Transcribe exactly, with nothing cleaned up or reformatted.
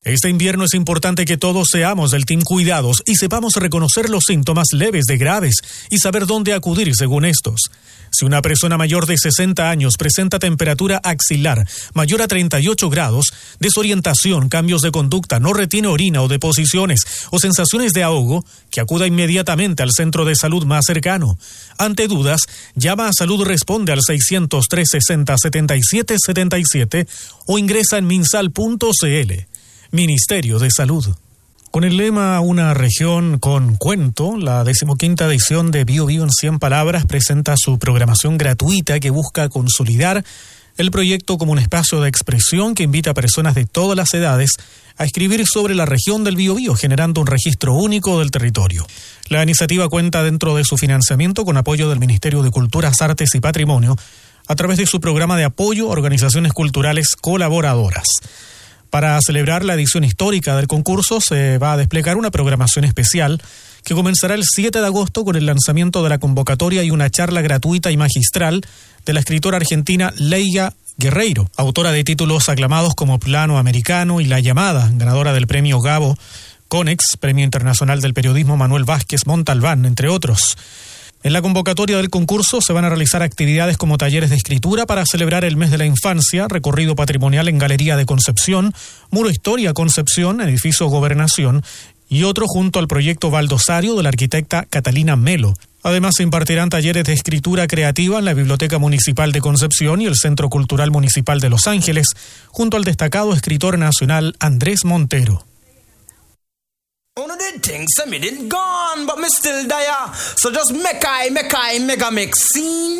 Este invierno es importante que todos seamos del Team Cuidados y sepamos reconocer los síntomas leves de graves y saber dónde acudir según estos. Si una persona mayor de sesenta años presenta temperatura axilar mayor a treinta y ocho grados, desorientación, cambios de conducta, no retiene orina o deposiciones o sensaciones de ahogo, que acuda inmediatamente al centro de salud más cercano. Ante dudas, llama a Salud Responde al seiscientos tres sesenta setenta y siete setenta y siete o ingresa en minsal punto c l. Ministerio de Salud. Con el lema Una región con cuento, la decimoquinta edición de Bio Bio en cien palabras presenta su programación gratuita que busca consolidar el proyecto como un espacio de expresión que invita a personas de todas las edades a escribir sobre la región del Biobío, generando un registro único del territorio. La iniciativa cuenta dentro de su financiamiento con apoyo del Ministerio de Culturas, Artes y Patrimonio a través de su programa de apoyo a organizaciones culturales colaboradoras. Para celebrar la edición histórica del concurso se va a desplegar una programación especial que comenzará el siete de agosto con el lanzamiento de la convocatoria y una charla gratuita y magistral de la escritora argentina Leia Guerreiro, autora de títulos aclamados como Plano Americano y La Llamada, ganadora del premio Gabo Conex, Premio Internacional del Periodismo Manuel Vázquez Montalbán, entre otros. En la convocatoria del concurso se van a realizar actividades como talleres de escritura para celebrar el mes de la infancia, recorrido patrimonial en Galería de Concepción, Muro Historia Concepción, Edificio Gobernación y otro junto al proyecto Baldosario de la arquitecta Catalina Melo. Además se impartirán talleres de escritura creativa en la Biblioteca Municipal de Concepción y el Centro Cultural Municipal de Los Ángeles, junto al destacado escritor nacional Andrés Montero. One of the things I me didn't gone, but me still there. So just make I, make I, mega make scene.